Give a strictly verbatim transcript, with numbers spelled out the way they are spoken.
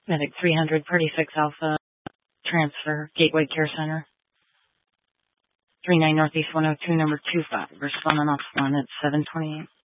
Medic three hundred, Party six Alpha, transfer, Gateway Care Center. three nine Northeast one oh two, number two five, responding off one at seven twenty-eight.